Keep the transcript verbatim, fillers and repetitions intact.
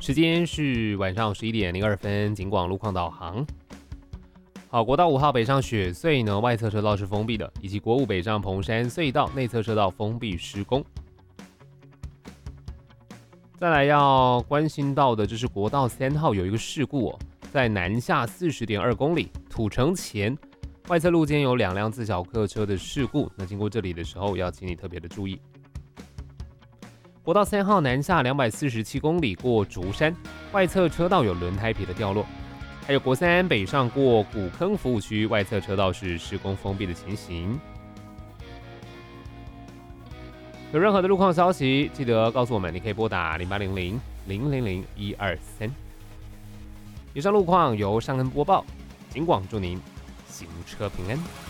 时间是晚上十一点零二分，警广路况导航。好，国道五号北上雪隧呢，外侧车道是封闭的，以及国五北上蓬山隧道内侧车道封闭施工。再来要关心到的，就是国道三号有一个事故哦，在南下四十点二公里土城前外侧路肩有两辆自小客车的事故，那经过这里的时候，要请你特别的注意。国道三号南下两百四十七公里过竹山，外侧车道有轮胎皮的掉落，还有国三北上过古坑服务区，外侧车道是施工封闭的情形。有任何的路况消息，记得告诉我们，你可以拨打零八零零零零零一二三。以上路况由尚恩播报，警广祝您行车平安。